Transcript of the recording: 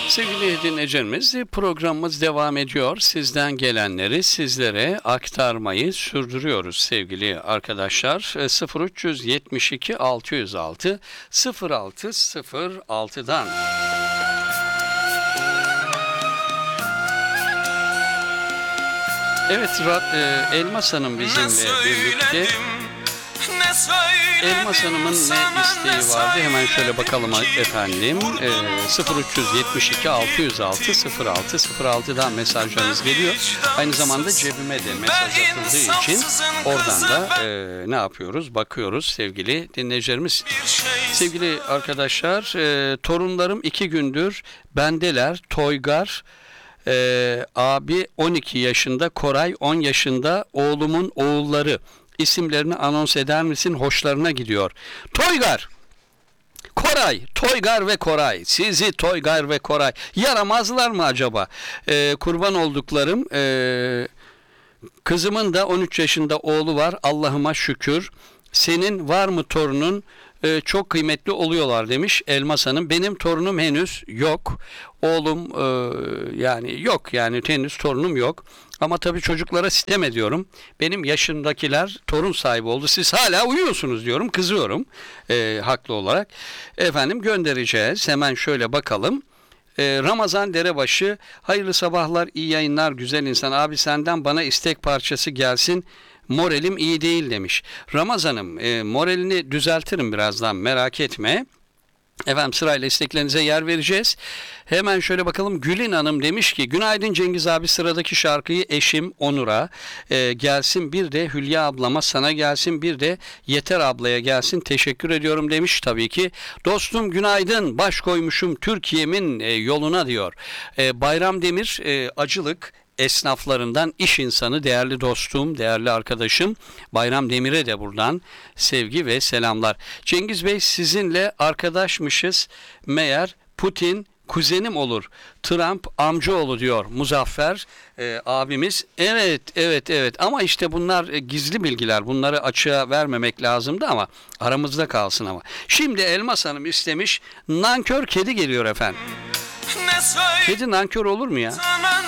Sevgili dinleyicilerimiz, programımız devam ediyor. Sizden gelenleri sizlere aktarmayı sürdürüyoruz sevgili arkadaşlar. 0372 606 0606'dan. Evet, Elmas Hanım bizimle birlikte. Elmas Hanım'ın ne isteği vardı? Hemen şöyle bakalım efendim. 0372 606 0606'dan mesajlarınız geliyor. Aynı zamanda cebime de mesaj atıldığı için oradan da ne yapıyoruz? Bakıyoruz sevgili dinleyicilerimiz. Sevgili arkadaşlar, torunlarım 2 gündür bendeler. Toygar abi 12 yaşında, Koray 10 yaşında, oğlumun oğulları. İsimlerini anons eder misin? Hoşlarına gidiyor. Toygar, Koray, Toygar ve Koray. Sizi Toygar ve Koray. Yaramazlar mı acaba? Kurban olduklarım. Kızımın da 13 yaşında oğlu var. Allah'ıma şükür. Senin var mı torunun? Çok kıymetli oluyorlar demiş Elmas Hanım. Benim torunum henüz yok. Oğlum yani yok, yani henüz torunum yok. Ama tabii çocuklara sitem ediyorum. Benim yaşındakiler torun sahibi oldu. Siz hala uyuyorsunuz diyorum. Kızıyorum haklı olarak. Efendim göndereceğiz. Hemen şöyle bakalım. Ramazan Derebaşı, hayırlı sabahlar, iyi yayınlar güzel insan. Abi senden bana istek parçası gelsin. Moralim iyi değil demiş. Ramazan'ım, moralini düzeltirim birazdan, merak etme. Efendim sırayla isteklerinize yer vereceğiz. Hemen şöyle bakalım. Gülin Hanım demiş ki günaydın Cengiz abi, sıradaki şarkıyı eşim Onur'a gelsin, bir de Hülya ablama sana gelsin, bir de Yeter ablaya gelsin, teşekkür ediyorum demiş. Tabii ki dostum günaydın, baş koymuşum Türkiye'min yoluna diyor. Bayram Demir Acılık esnaflarından, iş insanı, değerli dostum, değerli arkadaşım Bayram Demir'e de buradan sevgi ve selamlar. Cengiz Bey, sizinle arkadaşmışız meğer, Putin kuzenim olur, Trump amcaoğlu diyor Muzaffer abimiz. Evet ama işte bunlar gizli bilgiler, bunları açığa vermemek lazımdı ama aramızda kalsın ama. Şimdi Elmas Hanım istemiş, nankör kedi geliyor efendim. Kedi nankör olur mu ya?